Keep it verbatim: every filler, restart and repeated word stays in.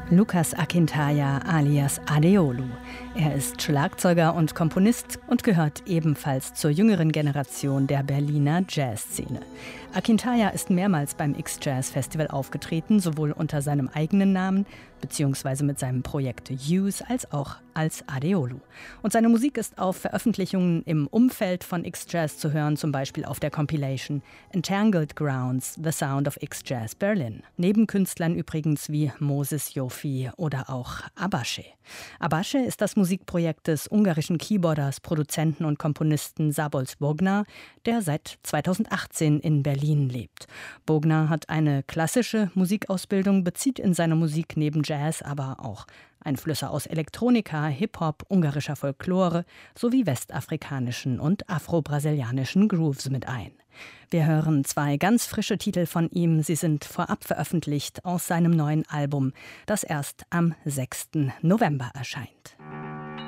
Lucas Akintaja alias Adeolu. Er ist Schlagzeuger und Komponist und gehört ebenfalls zur jüngeren Generation der Berliner Jazzszene. Akintaja ist mehrmals beim X-Jazz-Festival aufgetreten, sowohl unter seinem eigenen Namen bzw. mit seinem Projekt Use als auch als Adeolu. Und seine Musik ist auf Veröffentlichungen im Umfeld von X-Jazz zu hören, zum Beispiel auf der Compilation Entangled Grounds, The Sound of X-Jazz Berlin. Neben Künstlern übrigens wie Moses Yofi oder auch Abashe. Abashe ist das Musikprojekt des ungarischen Keyboarders, Produzenten und Komponisten Szabolcs Bogner, der seit zweitausendachtzehn in Berlin lebt. Bogner hat eine klassische Musikausbildung, bezieht in seiner Musik neben Jazz aber auch Einflüsse aus Elektronika, Hip-Hop, ungarischer Folklore sowie westafrikanischen und afro-brasilianischen Grooves mit ein. Wir hören zwei ganz frische Titel von ihm. Sie sind vorab veröffentlicht aus seinem neuen Album, das erst am sechsten November erscheint.